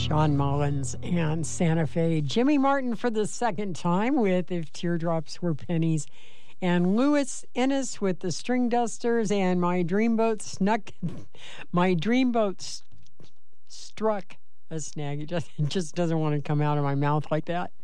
John Mullins and Santa Fe. Jimmy Martin for the second time with If Teardrops Were Pennies. And Louis Ennis with the String Dusters and My Dreamboat Struck a Snag. It just doesn't want to come out of my mouth like that.